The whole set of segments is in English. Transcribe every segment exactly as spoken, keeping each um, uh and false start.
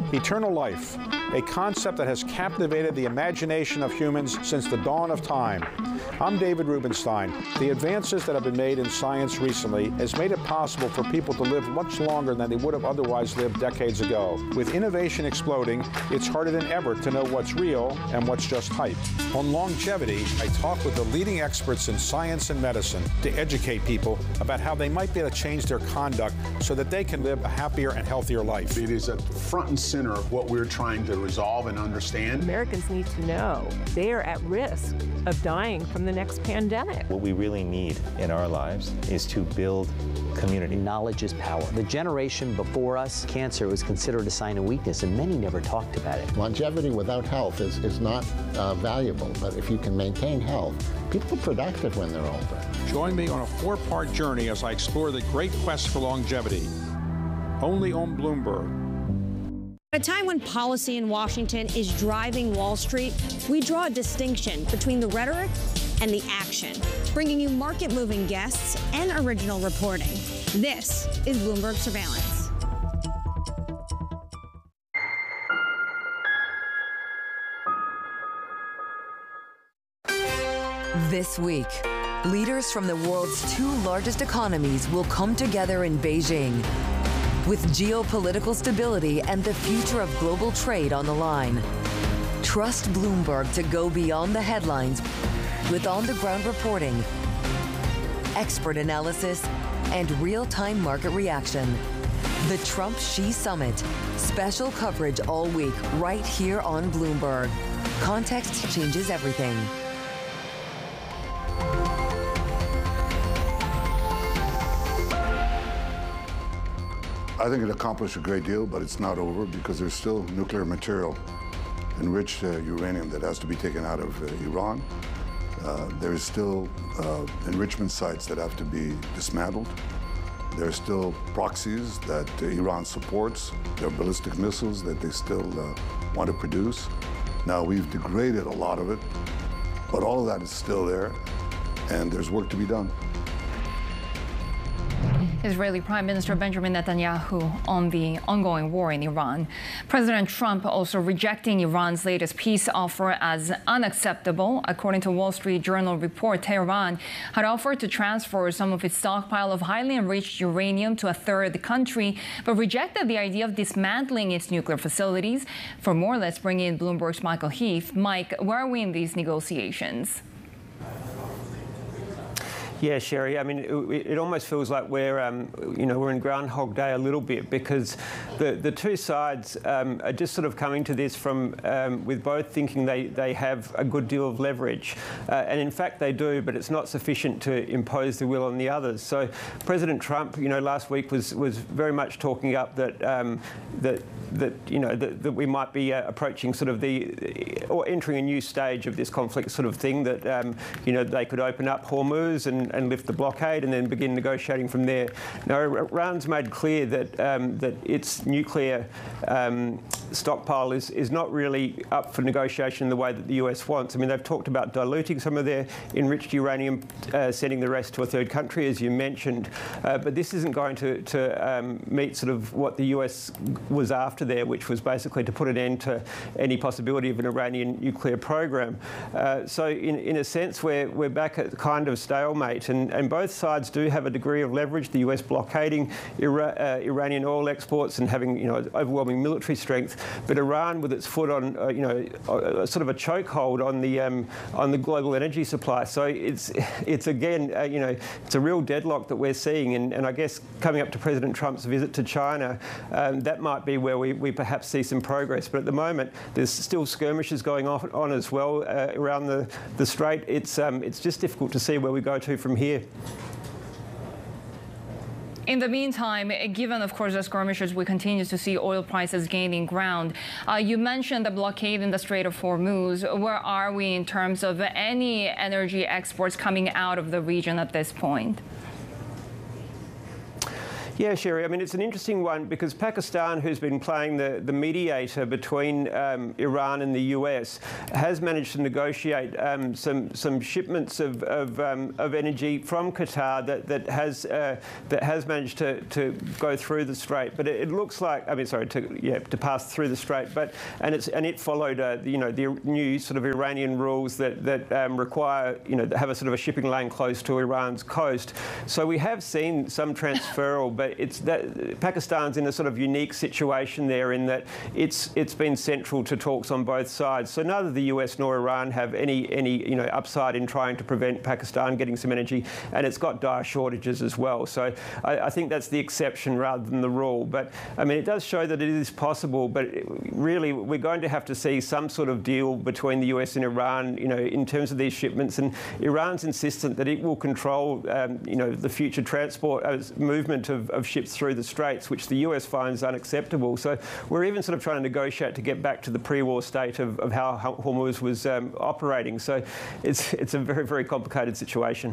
Eternal life, a concept that has captivated the imagination of humans since the dawn of time. I'm David Rubenstein. The advances that have been made in science recently has made it possible for people to live much longer than they would have otherwise lived decades ago. With innovation exploding, it's harder than ever to know what's real and what's just hype. On longevity, I talk with the leading experts in science and medicine to educate people about how they might be able to change their conduct so that they can live a happier and healthier life. It is at the front and center of what we're trying to resolve and understand. Americans need to know they are at risk of dying from the next pandemic. What we really need in our lives is to build community. Knowledge is power. The generation before us, cancer was considered a sign of weakness, and many never talked about it. Longevity without health is, is not uh, valuable, but if you can maintain health, people are productive when they're older. Join me on a four-part journey as I explore the great quest for longevity. Only on Bloomberg. At a time when policy in Washington is driving Wall Street, we draw a distinction between the rhetoric and the action, bringing you market-moving guests and original reporting. This is Bloomberg Surveillance. This week, leaders from the world's two largest economies will come together in Beijing, with geopolitical stability and the future of global trade on the line. Trust Bloomberg to go beyond the headlines with on-the-ground reporting, expert analysis, and real-time market reaction. The Trump-Xi Summit. Special coverage all week right here on Bloomberg. Context changes everything. I think it accomplished a great deal, but it's not over because there's still nuclear material, enriched uh, uranium that has to be taken out of uh, Iran. Uh, there's still uh, enrichment sites that have to be dismantled. There's still proxies that uh, Iran supports. There are ballistic missiles that they still uh, want to produce. Now, we've degraded a lot of it, but all of that is still there, and there's work to be done. Israeli Prime Minister Benjamin Netanyahu on the ongoing war in Iran. President Trump also rejecting Iran's latest peace offer as unacceptable. According to Wall Street Journal report, Tehran had offered to transfer some of its stockpile of highly enriched uranium to a third country, but rejected the idea of dismantling its nuclear facilities. For more, let's bring in Bloomberg's Michael Heath. Mike, where are we in these negotiations? Yeah, Sherry. I mean, it, it almost feels like we're, um, you know, we're in Groundhog Day a little bit because the the two sides um, are just sort of coming to this from um, with both thinking they they have a good deal of leverage, uh, and in fact they do, but it's not sufficient to impose the will on the others. So President Trump, you know, last week was was very much talking up that um, that. that you know that, that we might be uh, approaching sort of the or entering a new stage of this conflict sort of thing, that um, you know they could open up Hormuz and, and lift the blockade and then begin negotiating from there. Now, Iran's made clear that um, that its nuclear um, stockpile is is not really up for negotiation in the way that the U S wants. I mean, they've talked about diluting some of their enriched uranium, uh, sending the rest to a third country, as you mentioned, uh, but this isn't going to to um, meet sort of what the U S was after there, which was basically to put an end to any possibility of an Iranian nuclear program. Uh, so in, in a sense, we're, we're back at kind of stalemate, and, and both sides do have a degree of leverage, the U S blockading Ira- uh, Iranian oil exports and having, you know, overwhelming military strength, but Iran with its foot on, uh, you know, a, a sort of a chokehold on the um, on the global energy supply. So it's, it's again, uh, you know, it's a real deadlock that we're seeing, and, and I guess coming up to President Trump's visit to China, um, that might be where we, we perhaps see some progress. But at the moment, there's still skirmishes going on, on as well uh, around the, the strait. It's, um, it's just difficult to see where we go to from here. In the meantime, given, of course, the skirmishes, we continue to see oil prices gaining ground. Uh, you mentioned the blockade in the Strait of Hormuz. Where are we in terms of any energy exports coming out of the region at this point? Yeah, Sherry, I mean, it's an interesting one because Pakistan, who's been playing the, the mediator between um, Iran and the U S, has managed to negotiate um, some some shipments of of, um, of energy from Qatar that that has uh, that has managed to, to go through the Strait. But it, it looks like, I mean, sorry, to yeah, to pass through the Strait. But and it's and it followed uh, you know the new sort of Iranian rules that that um, require you know have a sort of a shipping lane close to Iran's coast. So we have seen some transferal, but it's that Pakistan's in a sort of unique situation there in that it's it's been central to talks on both sides. So neither the U S nor Iran have any any you know upside in trying to prevent Pakistan getting some energy, and it's got dire shortages as well. So I, I think that's the exception rather than the rule. But I mean, it does show that it is possible. But it, really, we're going to have to see some sort of deal between the U S and Iran, you know, in terms of these shipments. And Iran's insistent that it will control, um, you know, the future transport uh, movement of, of ships through the Straits, which the U S finds unacceptable. So we're even sort of trying to negotiate to get back to the pre-war state of, of how Hormuz was um, operating. So it's it's a very, very complicated situation.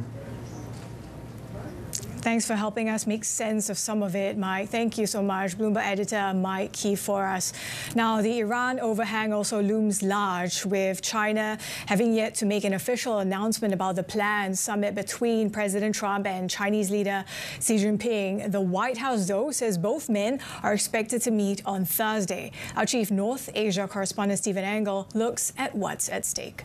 Thanks for helping us make sense of some of it, Mike. Thank you so much, Bloomberg editor Mike Key for us. Now, the Iran overhang also looms large, with China having yet to make an official announcement about the planned summit between President Trump and Chinese leader Xi Jinping. The White House, though, says both men are expected to meet on Thursday. Our chief North Asia correspondent Stephen Angle looks at what's at stake.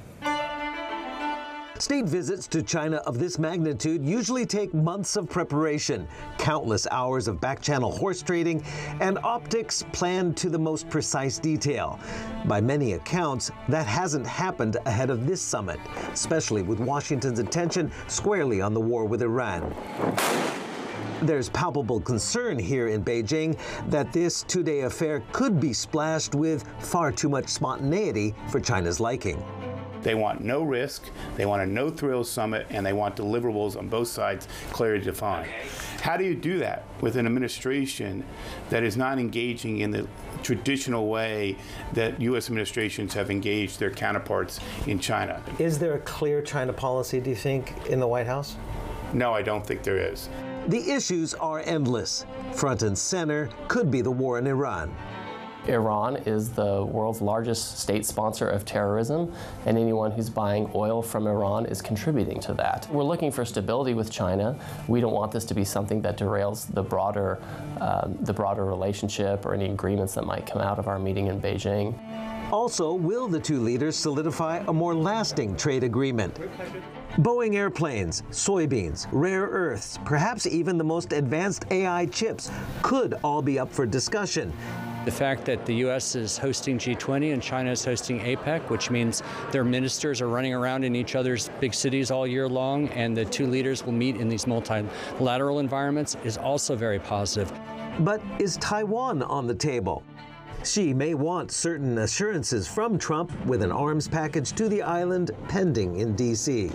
State visits to China of this magnitude usually take months of preparation, countless hours of back-channel horse trading, and optics planned to the most precise detail. By many accounts, that hasn't happened ahead of this summit, especially with Washington's attention squarely on the war with Iran. There's palpable concern here in Beijing that this two-day affair could be splashed with far too much spontaneity for China's liking. They want no risk, they want a no-thrills summit, and they want deliverables on both sides clearly defined. How do you do that with an administration that is not engaging in the traditional way that U S administrations have engaged their counterparts in China? Is there a clear China policy, do you think, in the White House? No, I don't think there is. The issues are endless. Front and center could be the war in Iran. Iran is the world's largest state sponsor of terrorism, and anyone who's buying oil from Iran is contributing to that. We're looking for stability with China. We don't want this to be something that derails the broader, um, the broader relationship or any agreements that might come out of our meeting in Beijing. Also, will the two leaders solidify a more lasting trade agreement? Boeing airplanes, soybeans, rare earths, perhaps even the most advanced A I chips could all be up for discussion. The fact that the U S is hosting G twenty and China is hosting APEC, which means their ministers are running around in each other's big cities all year long, and the two leaders will meet in these multilateral environments, is also very positive. But is Taiwan on the table? Xi may want certain assurances from Trump, with an arms package to the island pending in D C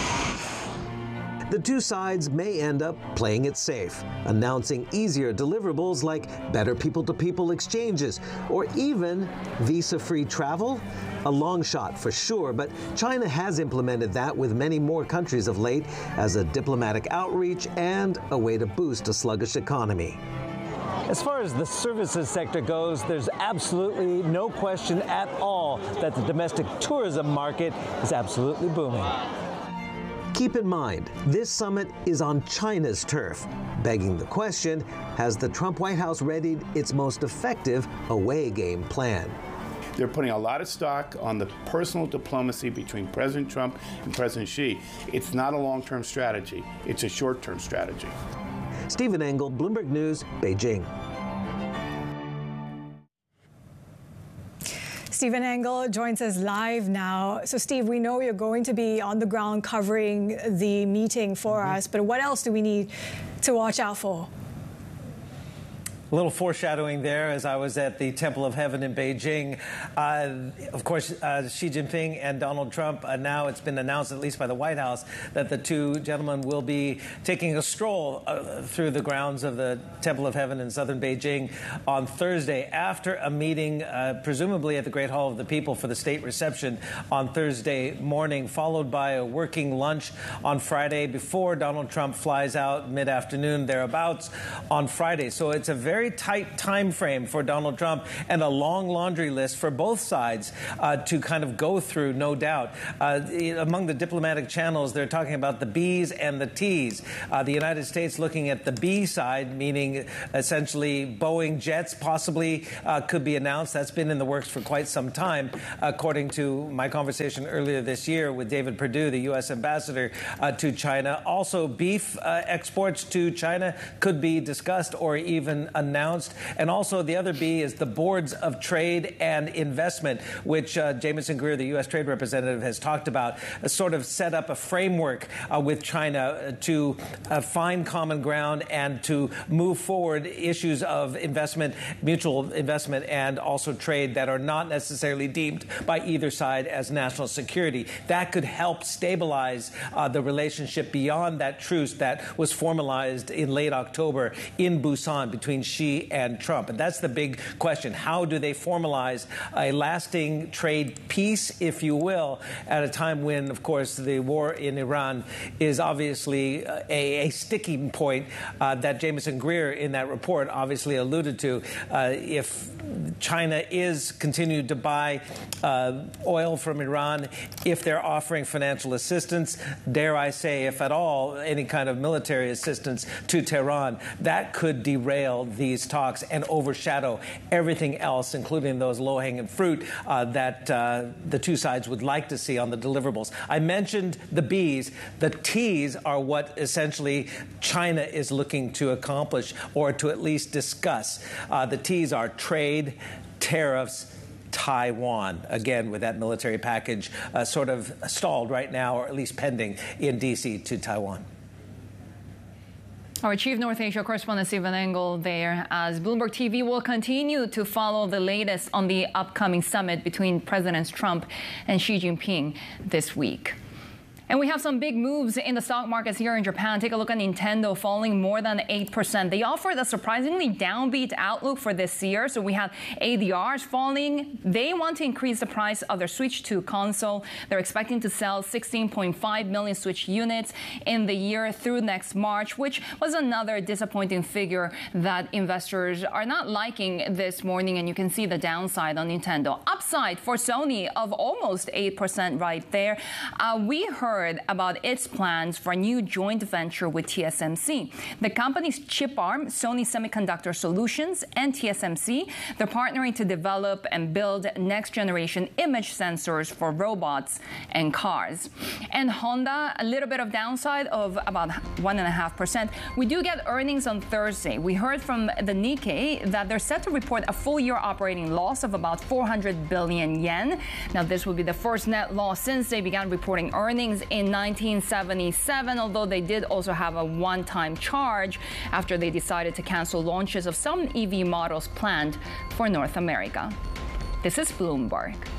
The two sides may end up playing it safe, announcing easier deliverables like better people-to-people exchanges, or even visa-free travel? A long shot for sure, but China has implemented that with many more countries of late as a diplomatic outreach and a way to boost a sluggish economy. As far as the services sector goes, there's absolutely no question at all that the domestic tourism market is absolutely booming. Keep in mind, this summit is on China's turf, begging the question, has the Trump White House readied its most effective away game plan? They're putting a lot of stock on the personal diplomacy between President Trump and President Xi. It's not a long-term strategy. It's a short-term strategy. Stephen Angle, Bloomberg News, Beijing. Stephen Angle joins us live now. So, Steve, we know you're going to be on the ground covering the meeting for mm-hmm. us, but what else do we need to watch out for? A little foreshadowing there as I was at the Temple of Heaven in Beijing. Uh, of course, uh, Xi Jinping and Donald Trump, uh, now it's been announced, at least by the White House, that the two gentlemen will be taking a stroll uh, through the grounds of the Temple of Heaven in southern Beijing on Thursday after a meeting, uh, presumably at the Great Hall of the People for the state reception on Thursday morning, followed by a working lunch on Friday before Donald Trump flies out mid-afternoon thereabouts on Friday. So it's a very very tight time frame for Donald Trump and a long laundry list for both sides uh, to kind of go through, no doubt. Uh, among the diplomatic channels, they're talking about the B's and the T's. Uh, the United States looking at the B side, meaning essentially Boeing jets possibly uh, could be announced. That's been in the works for quite some time, according to my conversation earlier this year with David Perdue, the U S ambassador uh, to China. Also, beef uh, exports to China could be discussed or even announced. announced. And also the other B is the boards of trade and investment, which uh, Jamieson Greer, the U S trade representative, has talked about, uh, sort of set up a framework uh, with China to uh, find common ground and to move forward issues of investment, mutual investment, and also trade that are not necessarily deemed by either side as national security. That could help stabilize uh, the relationship beyond that truce that was formalized in late October in Busan between Xi and Trump. And that's the big question. How do they formalize a lasting trade peace, if you will, at a time when, of course, the war in Iran is obviously a, a sticking point uh, that Jamieson Greer in that report obviously alluded to. Uh, if China is continued to buy uh, oil from Iran, if they're offering financial assistance, dare I say, if at all, any kind of military assistance to Tehran, that could derail these talks and overshadow everything else, including those low-hanging fruit uh, that uh, the two sides would like to see on the deliverables. I mentioned the B's. The T's are what essentially China is looking to accomplish or to at least discuss. Uh, the T's are trade, tariffs, Taiwan, again, with that military package uh, sort of stalled right now, or at least pending in D C to Taiwan. Our Chief North Asia correspondent Stephen Engel there, as Bloomberg T V will continue to follow the latest on the upcoming summit between Presidents Trump and Xi Jinping this week. And we have some big moves in the stock markets here in Japan. Take a look at Nintendo falling more than eight percent. They offered a surprisingly downbeat outlook for this year. So we have A D Rs falling. They want to increase the price of their Switch two console. They're expecting to sell sixteen point five million Switch units in the year through next March, which was another disappointing figure that investors are not liking this morning. And you can see the downside on Nintendo. Upside for Sony of almost eight percent right there. Uh, we heard about its plans for a new joint venture with T S M C. The company's chip arm, Sony Semiconductor Solutions, and T S M C, they're partnering to develop and build next-generation image sensors for robots and cars. And Honda, a little bit of downside of about one point five percent. We do get earnings on Thursday. We heard from the Nikkei that they're set to report a full-year operating loss of about four hundred billion yen. Now, this will be the first net loss since they began reporting earnings in nineteen seventy-seven, although they did also have a one-time charge after they decided to cancel launches of some E V models planned for North America. This is Bloomberg.